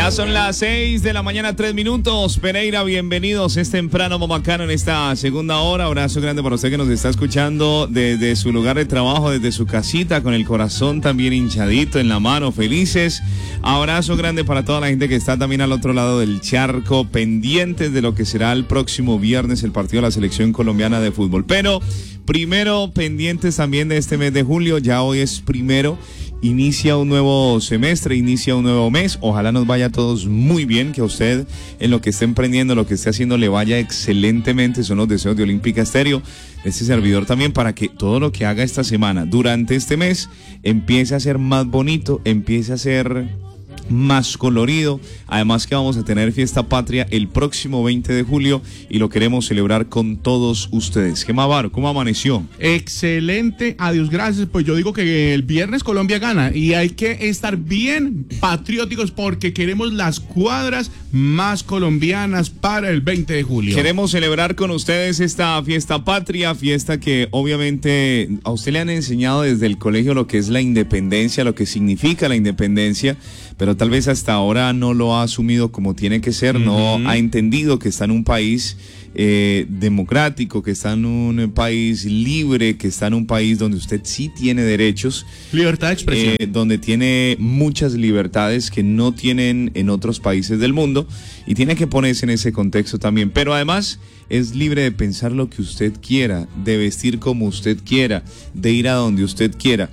Ya son las 6 de la mañana, 3 minutos. Pereira, bienvenidos. Es temprano Momacano en esta segunda hora. Abrazo grande para usted que nos está escuchando desde su lugar de trabajo, desde su casita, con el corazón también hinchadito en la mano, felices. Abrazo grande para toda la gente que está también al otro lado del charco, pendientes de lo que será el próximo viernes el partido de la selección colombiana de fútbol. Pero primero, pendientes también de este mes de julio. Ya hoy es primero. Inicia un nuevo semestre, inicia un nuevo mes. Ojalá nos vaya a todos muy bien, que a usted en lo que esté emprendiendo, lo que esté haciendo, le vaya excelentemente. Son los deseos de Olímpica Estéreo, de este servidor también, para que todo lo que haga esta semana, durante este mes, empiece a ser más bonito, empiece a ser más colorido. Además que vamos a tener fiesta patria el próximo 20 de julio y lo queremos celebrar con todos ustedes. ¿Qué más, Varo? ¿Cómo amaneció? Excelente, adiós, gracias. Pues yo digo que el viernes Colombia gana y hay que estar bien patrióticos porque queremos las cuadras más colombianas para el 20 de julio. Queremos celebrar con ustedes esta fiesta patria, fiesta que obviamente a usted le han enseñado desde el colegio lo que es la independencia, lo que significa la independencia, pero tal vez hasta ahora no lo ha asumido como tiene que ser, no ha entendido que está en un país democrático, que está en un país libre, que está en un país donde usted sí tiene derechos. Libertad de expresión. Donde tiene muchas libertades que no tienen en otros países del mundo y tiene que ponerse en ese contexto también. Pero además es libre de pensar lo que usted quiera, de vestir como usted quiera, de ir a donde usted quiera.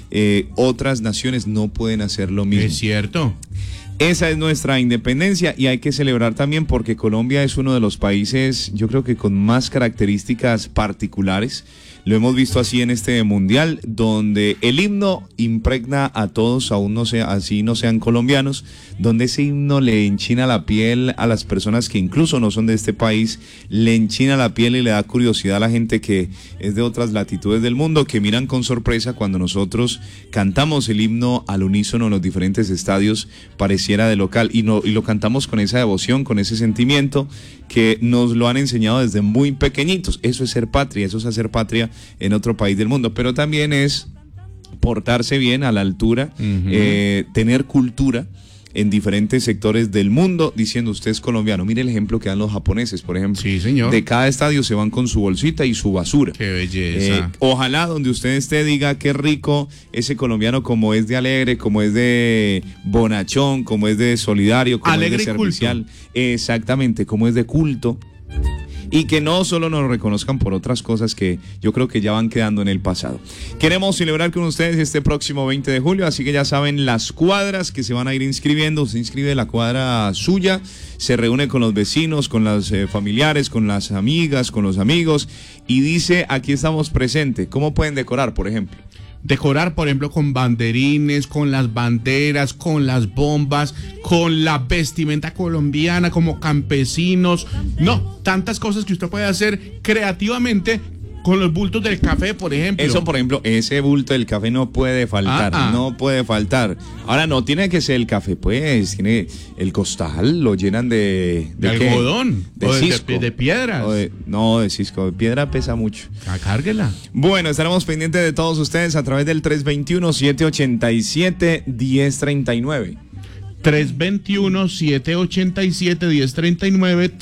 Otras naciones no pueden hacer lo mismo. Es cierto. Esa es nuestra independencia y hay que celebrar también porque Colombia es uno de los países, yo creo que con más características particulares. Lo hemos visto así en este mundial, donde el himno impregna a todos, aún no sea, así no sean colombianos, donde ese himno le enchina la piel a las personas que incluso no son de este país, le enchina la piel y le da curiosidad a la gente que es de otras latitudes del mundo, que miran con sorpresa cuando nosotros cantamos el himno al unísono en los diferentes estadios, pareciera de local, y lo cantamos con esa devoción, con ese sentimiento que nos lo han enseñado desde muy pequeñitos. Eso es ser patria, eso es hacer patria en otro país del mundo, pero también es portarse bien a la altura, tener cultura en diferentes sectores del mundo, diciendo usted es colombiano. Mire el ejemplo que dan los japoneses, por ejemplo. Sí, señor. De cada estadio se van con su bolsita y su basura. Qué belleza. Ojalá donde usted esté diga qué rico ese colombiano, como es de alegre, como es de bonachón, como es de solidario, como alegre es de servicial. Exactamente, como es de culto. Y que no solo nos reconozcan por otras cosas que yo creo que ya van quedando en el pasado. Queremos celebrar con ustedes este próximo 20 de julio, así que ya saben las cuadras que se van a ir inscribiendo. Se inscribe la cuadra suya, se reúne con los vecinos, con los familiares, con las amigas, con los amigos y dice, aquí estamos presentes. ¿Cómo pueden decorar, por ejemplo? Decorar, por ejemplo, con banderines, con las banderas, con las bombas, con la vestimenta colombiana, como campesinos. No, tantas cosas que usted puede hacer creativamente con los bultos del café, por ejemplo. Eso, por ejemplo, ese bulto del café no puede faltar, no puede faltar. Ahora, no tiene que ser el café, pues, tiene el costal, lo llenan de algodón, de cisco. De piedras. No, de cisco, de piedra pesa mucho. Cárguela. Bueno, estaremos pendientes de todos ustedes a través del 321-787-1039. 321-787-1039,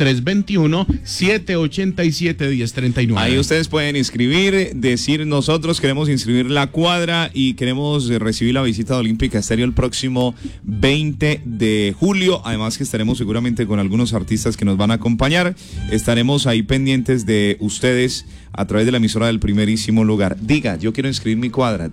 321-787-1039. Ahí ustedes pueden inscribir, decir nosotros queremos inscribir la cuadra y queremos recibir la visita de Olímpica Estéreo el próximo 20 de julio. Además que estaremos seguramente con algunos artistas que nos van a acompañar. Estaremos ahí pendientes de ustedes a través de la emisora del primerísimo lugar. Diga, yo quiero inscribir mi cuadra,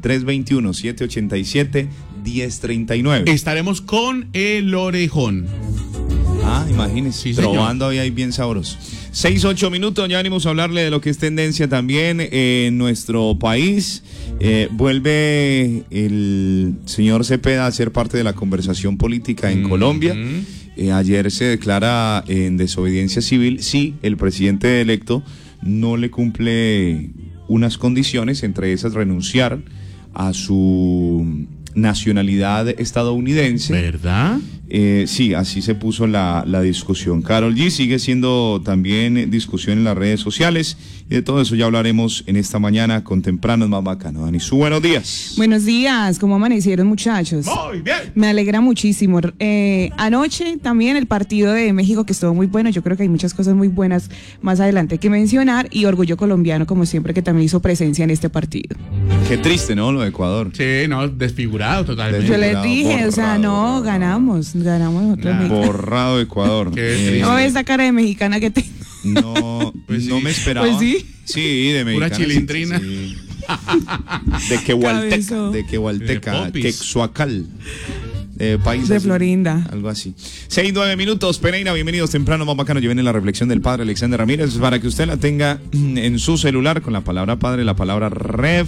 321-787-1039. Estaremos con el orejón. Imagínense, sí, probando ahí bien sabroso. 6-8 minutos, ya venimos a hablarle de lo que es tendencia también en nuestro país. Vuelve el señor Cepeda a ser parte de la conversación política en Colombia. Ayer se declara en desobediencia civil si el presidente electo no le cumple unas condiciones, entre esas renunciar a su nacionalidad estadounidense. ¿Verdad? Sí, así se puso la discusión. Karol G sigue siendo también discusión en las redes sociales y de todo eso ya hablaremos en esta mañana con Temprano es más bacano. Dani, buenos días. Buenos días, ¿cómo amanecieron, muchachos? Muy bien. Me alegra muchísimo. Anoche también el partido de México, que estuvo muy bueno. Yo creo que hay muchas cosas muy buenas más adelante que mencionar, y Orgullo Colombiano, como siempre, que también hizo presencia en este partido. Qué triste, ¿no? Lo de Ecuador. Sí, no, desfigurado totalmente. Yo les dije, o sea, no, ganamos nosotros. Borrado Ecuador. No, esa cara de mexicana que tengo. No, Pues no sí. me esperaba. Pues sí. Sí, de mexicana. Pura chilindrina. Sí. De Quehualteca, Cabezón. de Quehualteca, De Popis. Quexuacal. País De así, Florinda. algo así. 6-9 minutos, Pereira, bienvenidos temprano, más bacano. Yo viene la reflexión del padre Alexander Ramírez para que usted la tenga en su celular con la palabra padre, la palabra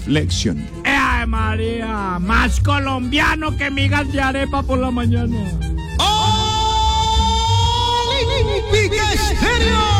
reflexión. ¡Ay, María! Más colombiano que migas de arepa por la mañana.